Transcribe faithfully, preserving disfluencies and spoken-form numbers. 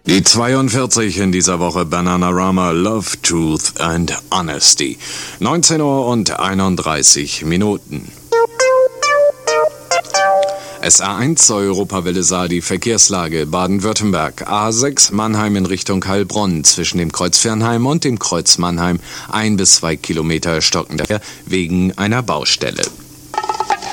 Die zweiundvierzig in dieser Woche Bananarama Love, Truth and Honesty. neunzehn Uhr und einunddreißig Minuten. S A eins Europawelle Saar, Verkehrslage Baden-Württemberg. A sechs Mannheim in Richtung Heilbronn zwischen dem Kreuz Fernheim und dem Kreuz Mannheim. Ein bis zwei Kilometer stockender Verkehr wegen einer Baustelle.